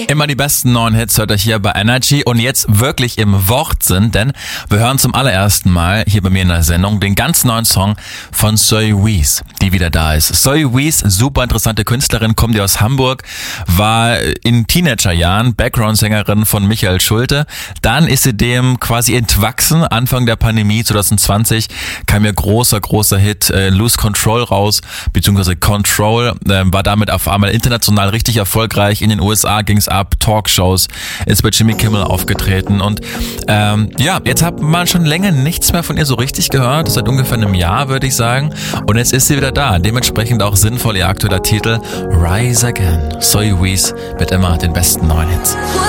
Immer die besten neuen Hits hört ihr hier bei Energy und jetzt wirklich im Wortsinn, denn wir hören zum allerersten Mal hier bei mir in der Sendung den ganz neuen Song von Zoe Wees, die wieder da ist. Zoe Wees, super interessante Künstlerin, kommt die aus Hamburg, war in Teenagerjahren Background-Sängerin von Michael Schulte. Dann ist sie dem quasi entwachsen. Anfang der Pandemie 2020 kam ihr großer Hit Lose Control raus, beziehungsweise Control, war damit auf einmal international richtig erfolgreich. In den USA ging's ab, Talkshows, ist bei Jimmy Kimmel aufgetreten und jetzt hat man schon länger nichts mehr von ihr so richtig gehört, seit ungefähr einem Jahr, würde ich sagen, und jetzt ist sie wieder da, dementsprechend auch sinnvoll ihr aktueller Titel Rise Again. Zoe Wees mit immer den besten neuen Hits.